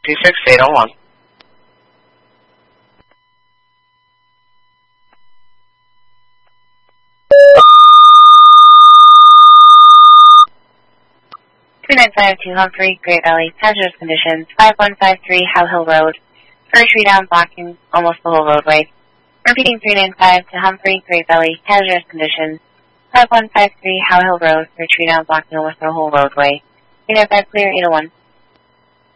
26801. (3952) Humphrey, Great Valley, hazardous conditions, 5153 Howe Hill Road, first tree down blocking almost the whole roadway. Repeating 395 to Humphrey, Great Valley, hazardous conditions, 5153 Howe Hill Road, first tree down blocking almost the whole roadway. 395 clear, 801.